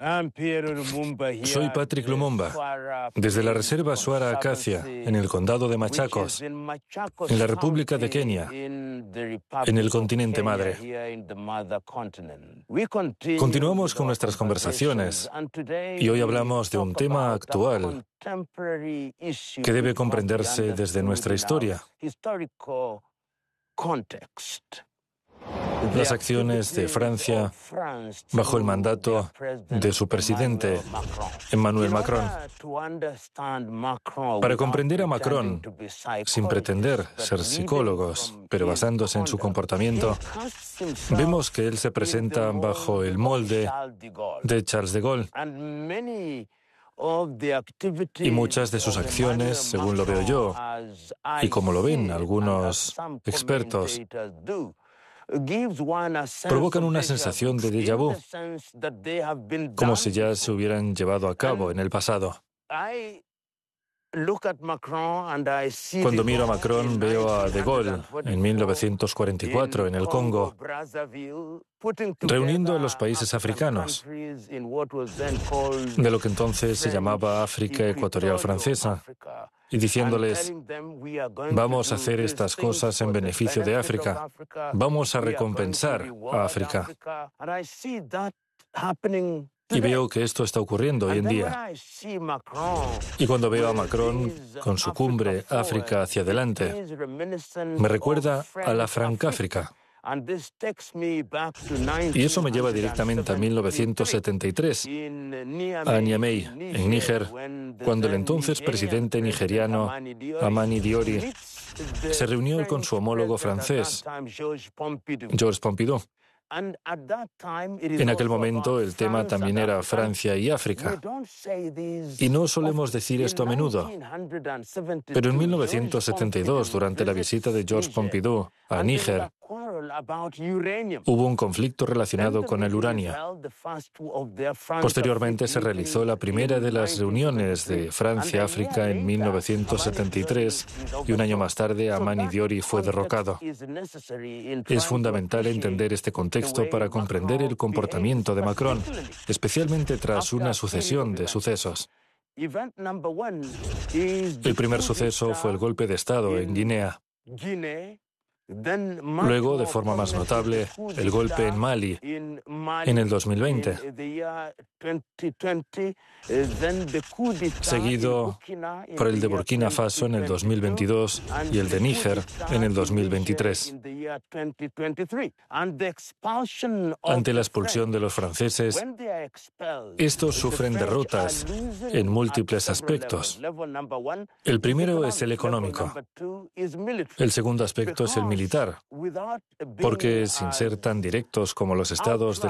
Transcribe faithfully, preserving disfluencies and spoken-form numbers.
Soy Patrick Lumumba, desde la Reserva Swara Acacia, en el condado de Machakos, en la República de Kenia, en el continente madre. Continuamos con nuestras conversaciones y hoy hablamos de un tema actual que debe comprenderse desde nuestra historia. Las acciones de Francia bajo el mandato de su presidente, Emmanuel Macron. Para comprender a Macron, sin pretender ser psicólogos, pero basándose en su comportamiento, vemos que él se presenta bajo el molde de Charles de Gaulle. Y muchas de sus acciones, según lo veo yo, y como lo ven algunos expertos, provocan una sensación de déjà vu, como si ya se hubieran llevado a cabo en el pasado. Cuando miro a Macron, veo a De Gaulle en mil novecientos cuarenta y cuatro en el Congo, reuniendo a los países africanos, de lo que entonces se llamaba África Ecuatorial Francesa, y diciéndoles: vamos a hacer estas cosas en beneficio de África, vamos a recompensar a África. Y veo que esto está ocurriendo hoy en día. Y cuando veo a Macron con su cumbre África hacia adelante, me recuerda a la Francáfrica. Y eso me lleva directamente a mil novecientos setenta y tres, a Niamey, en Níger, cuando el entonces presidente nigeriano Hamani Diori se reunió con su homólogo francés, Georges Pompidou. En aquel momento el tema también era Francia y África. Y no solemos decir esto a menudo. Pero en mil novecientos setenta y dos, durante la visita de Georges Pompidou a Níger, hubo un conflicto relacionado con el uranio. Posteriormente se realizó la primera de las reuniones de Francia-África en mil novecientos setenta y tres y un año más tarde Hamani Diori fue derrocado. Es fundamental entender este contexto para comprender el comportamiento de Macron, especialmente tras una sucesión de sucesos. El primer suceso fue el golpe de Estado en Guinea. Luego, de forma más notable, el golpe en Mali en el dos mil veinte, seguido por el de Burkina Faso en el dos mil veintidós y el de Níger en el dos mil veintitrés. Ante la expulsión de los franceses, estos sufren derrotas en múltiples aspectos. El primero es el económico. El segundo aspecto es el militar, porque sin ser tan directos como los estados del